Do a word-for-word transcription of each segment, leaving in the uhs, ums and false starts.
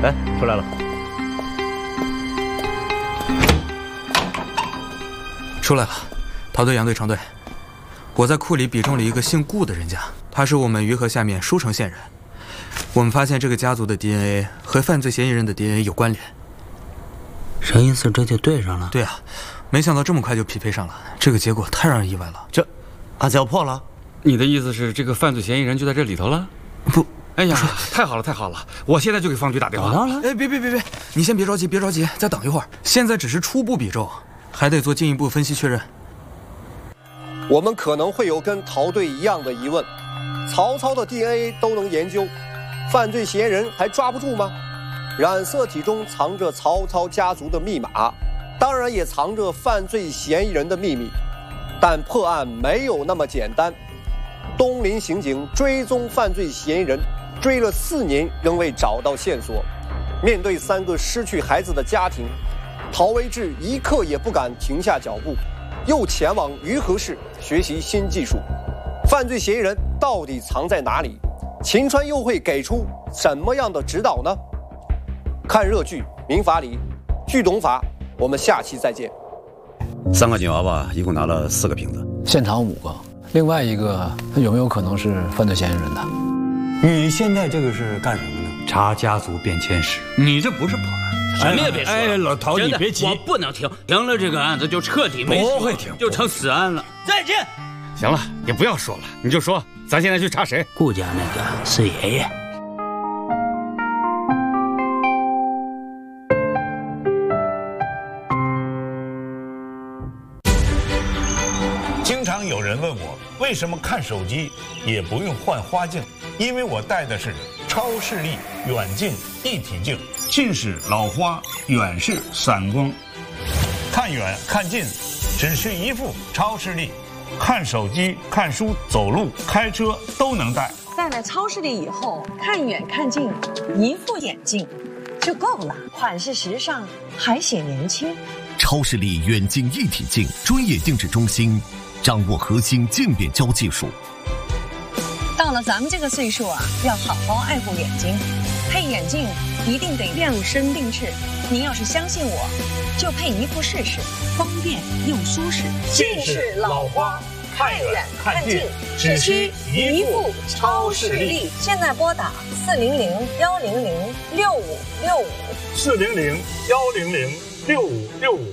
哎，出来了。 出来了，桃队、杨队、常队，我在库里比中了一个姓顾的人家，他是我们于河下面舒城县人。我们发现这个家族的 D N A 和犯罪嫌疑人的 D N A 有关联。 什么意思？这就对上了？ 对啊，没想到这么快就匹配上了，这个结果太让人意外了。 这，案子要破了？ 你的意思是这个犯罪嫌疑人就在这里头了？ 不， 哎呀，太好了太好了！我现在就给方局打电话。 到了？ 哎，别别别别，你先别着急，别着急，再等一会儿。现在只是初步比中，还得做进一步分析确认。 我们可能会有跟陶队一样的疑问：曹操的 D N A 都能研究，犯罪嫌疑人还抓不住吗？染色体中藏着曹操家族的密码，当然也藏着犯罪嫌疑人的秘密。但破案没有那么简单。东林刑警追踪犯罪嫌疑人，追了四年仍未找到线索。面对三个失去孩子的家庭，陶维志一刻也不敢停下脚步，又前往于河市学习新技术。犯罪嫌疑人到底藏在哪里？秦川又会给出什么样的指导呢？看热剧《民法里》，剧懂法，我们下期再见。 三个警娃娃一共拿了四个瓶子， 现场五个，另外一个有没有可能是犯罪嫌疑人的？ 你现在这个是干什么呢？ 查家族变迁史。 你这不是破案，什么也别说了。 哎，老陶，你别急， 我不能停，停了这个案子就彻底没不会停， 就成死案了。再见。 行了，你不要说了，你就说咱现在去查谁？ 顾家那个是爷爷。 经常有人问我，为什么看手机也不用换花镜？因为我戴的是超视力远近一体镜，近视、老花，远视、散光，看远看近，只需一副超视力，看手机、看书、走路、开车都能戴。 戴了超视力以后，看远看近，一副眼镜就够了，款式时尚，还显年轻。 超视力远近一体镜专业定制中心，掌握核心镜变焦技术。 到了咱们这个岁数啊，要好好爱护眼睛，配眼镜一定得量身定制。您要是相信我，就配一副试试，方便又舒适。 近视、老花，看远看近，只需一副超视力。 现在拨打四零零幺零零六五六五， 四零零幺零零六五六五。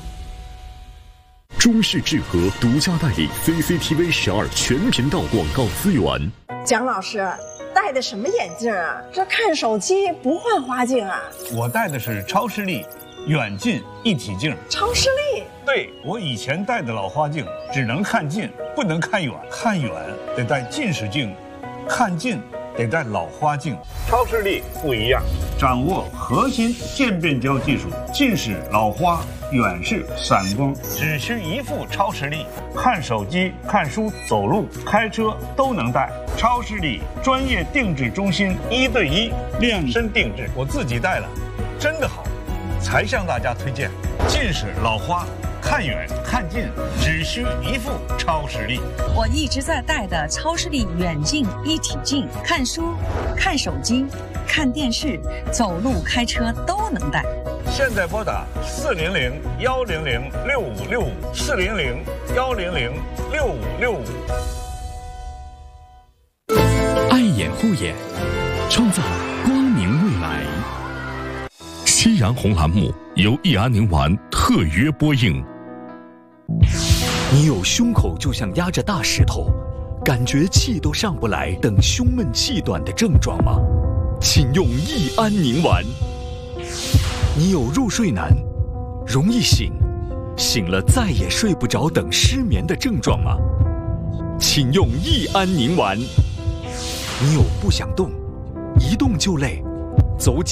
中视智和独家代理 C C T V 十二全频道广告资源。 蒋老师戴的什么眼镜啊？这看手机不换花镜啊？ 我戴的是超视力远近一体镜。 超视力？ 对，我以前戴的老花镜只能看近，不能看远。看远得戴近视镜，看近得戴老花镜。超视力不一样，掌握核心渐变焦技术，近视、老花、远视、散光，只需一副超视力，看手机、看书、走路、开车都能戴。超视力专业定制中心，一对一量身定制，我自己戴了，真的好，才向大家推荐。近视、老花，看远看近，只需一副超视力。 我一直在戴的超视力远近一体镜，看书、看手机、看电视、走路、开车都能戴。 现在拨打四零零幺零零六五六五，四零零幺零零六五六五。 爱眼护眼，创造光明未来。夕阳红栏目由益安宁丸特约播映。 你有胸口就像压着大石头，感觉气都上不来，等胸闷气短的症状吗？请用益安宁丸。你有入睡难，容易醒，醒了再也睡不着等失眠的症状吗？请用益安宁丸。你有不想动，一动就累，走